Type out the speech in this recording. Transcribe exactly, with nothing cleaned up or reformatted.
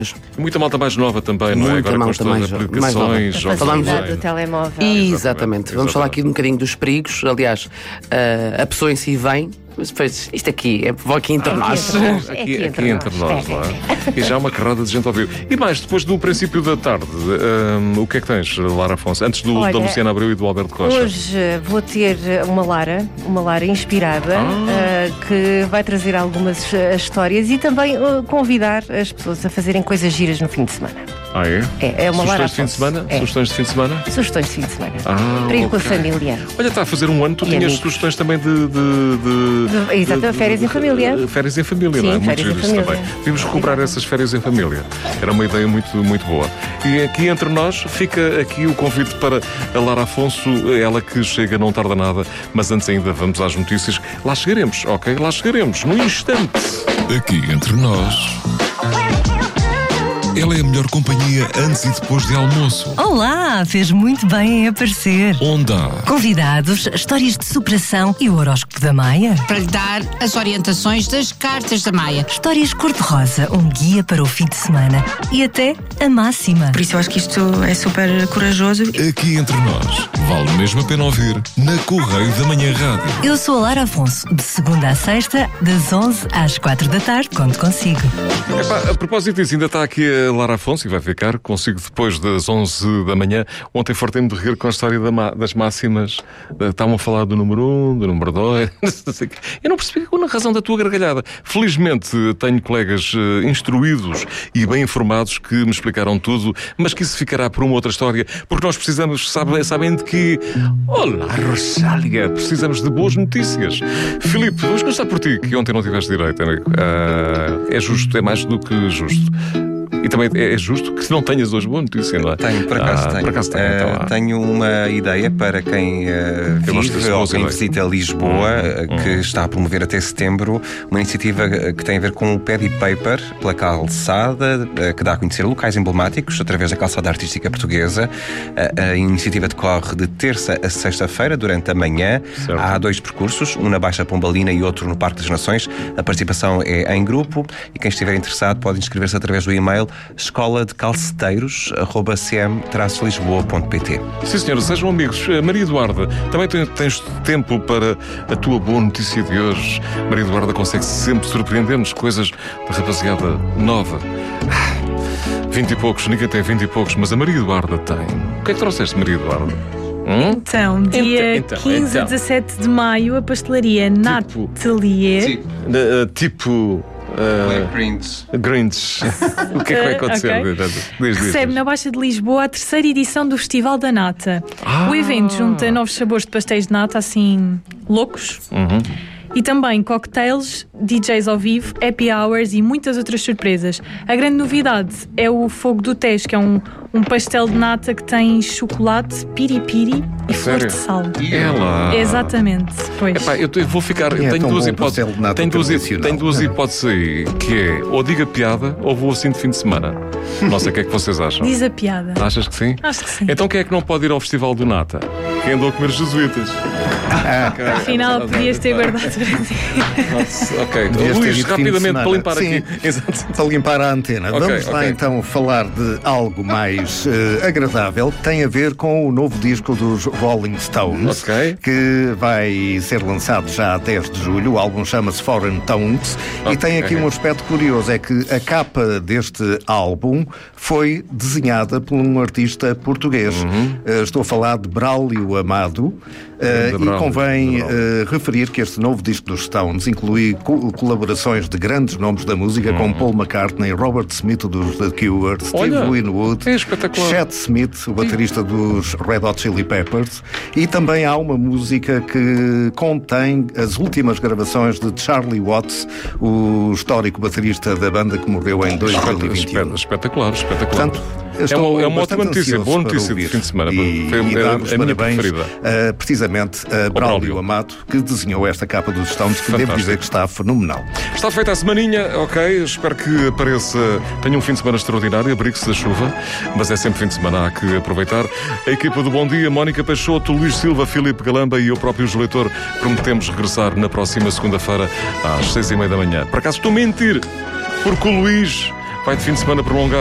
Muita malta mais nova também, não é? Muita Agora malta com mais, as mais aplicações, nova. jogos Falamos online. do telemóvel. Exatamente. Exatamente. Vamos falar aqui um bocadinho dos perigos. Aliás, uh, a pessoa em si vem, mas depois, isto aqui, é, vou aqui entre nós. Aqui, Aqui aqui entre entre nós. nós, não é? E já há uma carrada de gente a ouvir. E mais, depois do princípio da tarde, hum, o que é que tens, Lara Afonso? Antes do, Olha, da Luciana Abreu e do Alberto Costa. Hoje uh, vou ter uma Lara, uma Lara inspirada, Ah. uh, que vai trazer algumas uh, histórias e também uh, convidar as pessoas a fazerem coisas giras no fim de semana. Ah, é? É, é uma Lara Sugestões de fim de Afonso. semana? É. Sugestões de fim de semana? Sugestões de fim de semana. Ah, Para ir com a ok. família. Olha, está a fazer um ano, tu E tinhas amigos. sugestões também de... de, de, De- exato, de- férias de- em família. de- Férias em família, Sim, não é? Muito férias em giro isso família. também. Devíamos recuperar essas férias em família. Era uma ideia muito, muito boa. E aqui entre nós fica aqui o convite para a Lara Afonso, ela que chega não tarda nada, mas antes ainda vamos às notícias. Lá chegaremos, ok? Lá chegaremos, num instante. Aqui entre nós, ela é a melhor companhia antes e depois de almoço. Olá, fez muito bem em aparecer. Onde há Convidados, histórias de superação e o horóscopo da Maia. Para lhe dar as orientações das cartas da Maia. Histórias cor-de-rosa, um guia para o fim de semana. E até a máxima. Por isso eu acho que isto é super corajoso. Aqui entre nós, vale mesmo a pena ouvir na Correio da Manhã Rádio. Eu sou a Lara Afonso, de segunda à sexta, das onze às quatro da tarde, conto consigo. Epá, a propósito disso, ainda está aqui a Lara Afonso e vai ficar consigo depois das onze da manhã. Ontem fartei-me de rir com a história da ma- das máximas. Uh, Estavam a falar do número um, do número dois. Não sei o quê. Eu não percebi a razão da tua gargalhada. Felizmente tenho colegas uh, instruídos e bem informados que me explicaram tudo, mas que isso ficará por uma outra história, porque nós precisamos, sabe, sabem de que... Olá, Rosália, precisamos de boas notícias. Filipe, vamos começar por ti, que ontem não tiveste direito, amigo. Uh, é justo, é mais do que justo. E também é justo que não tenhas hoje boa notícia, não é? Tenho, por acaso ah, tenho. Por acaso tenho, então, Eh, ah. tenho uma ideia para quem uh, Eu gosto desse vive ou boas quem ideias. visita Lisboa, eh, Hum, que hum. está a promover até setembro uma iniciativa eh, que tem a ver com o Pad e Paper pela calçada, eh, que dá a conhecer locais emblemáticos através da calçada artística portuguesa. A, a iniciativa decorre de terça a sexta-feira, durante a manhã. Certo. Há dois percursos, um na Baixa Pombalina e outro no Parque das Nações. A participação é em grupo e quem estiver interessado pode inscrever-se através do e-mail escola de calceteiros arroba c m traço lisboa ponto p t. Sim, senhora, sejam amigos. Eh, Maria Eduarda, também ten- tens tempo para a tua boa notícia de hoje. Maria Eduarda consegue sempre surpreender-nos coisas da rapaziada nova. Ah, Vinte e poucos, ninguém tem vinte e poucos, mas a Maria Eduarda tem. O que é que trouxeste, Maria Eduarda? Hum? Então, dia então, quinze então. a dezassete de maio, a pastelaria Natelier. Sim. Eh, tipo... eh, Black Prince. Grinch. O que é que vai acontecer? Ok. Diz, diz, diz. Recebe na Baixa de Lisboa a terceira edição do Festival da Nata. Ah. O evento junta novos sabores de pastéis de nata, assim, loucos. Uhum. E também cocktails, D Js ao vivo, happy hours e muitas outras surpresas. A grande novidade é o Fogo do Tejo, que é um, um pastel de nata que tem chocolate, piripiri e flor Sério? de sal. Ela. Exatamente, pois. Epá, eu, te- eu vou ficar. Eu É tenho tão duas bom hipóteses. pastel de nata Tenho duas, hi- tradicional. tenho duas hipóteses aí, que é ou diga piada ou vou assim de fim de semana. Não sei o que é que vocês acham. Diz a piada. Achas que sim? Acho que sim. Então quem é que não pode ir ao Festival do Nata? Quem andou a comer jesuítas? Afinal, podias ter guardado para ti. Nossa, ok. Devias ter Luís, ido fim de rapidamente semana. para limpar Sim. aqui. Exato. Para limpar a antena. Ok, Vamos lá ok. então falar de algo mais eh, agradável, que tem a ver com o novo disco dos Rolling Stones, Ok. que vai ser lançado já a dez de julho. O álbum chama-se Foreign Tones Ok. e tem aqui um aspecto curioso, é que a capa deste álbum foi desenhada por um artista português. Eh, estou a falar de Braulio Amado. eh, Grande e Braulio, convém grande Braulio. eh, referir que este novo disco dos Stones inclui co- colaborações de grandes nomes da música, como Paul McCartney, Robert Smith dos The Cure, Steve Olha, Winwood, é espetacular. Chet Smith, o baterista dos Red Hot Chili Peppers, e também há uma música que contém as últimas gravações de Charlie Watts, o histórico baterista da banda que morreu em dois mil e vinte e um. Espetacular, espetacular. Portanto, é estou uma, é uma bastante ótima notícia, ansioso boa para notícia de ouvir. fim de semana. E, Foi e a, dar a os minha parabéns preferida. a, precisamente a Braulio. Braulio Amado, que desenhou esta capa dos Stones, que devo Fantástico. dizer que está fenomenal. Está feita a semaninha, ok? Espero que apareça. Tenha um fim de semana extraordinário, abrigue-se da chuva, mas é sempre fim de semana, há que aproveitar. A equipa do Bom Dia, Mónica Peixoto, Luís Silva, Filipe Galamba e eu próprio, Júlio Leitor, prometemos regressar na próxima segunda-feira às seis e meia da manhã. Por acaso estou a mentir, porque o Luís vai de fim de semana prolongado.